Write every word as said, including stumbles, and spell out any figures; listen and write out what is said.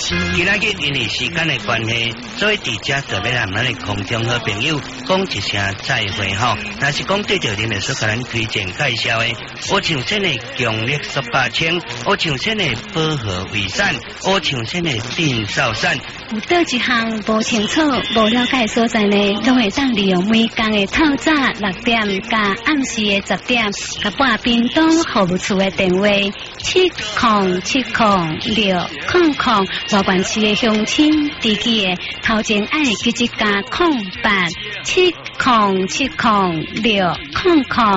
今仔日因为时间的关系，所以伫遮特别和咱的空中好朋友讲一声再会吼。若是讲对着恁的所甲咱推荐介绍的，我像sen的强力十八千，我像sen的保和卫伞，我像sen的定少伞。 有倒一项无清楚、无了解的所在呢，都会当利用每工的透早六点加暗时的十点，甲拨屏东服务处的电话七零七零六零零，外县市的乡亲地区的头前爱记一加空八七零七零六零零。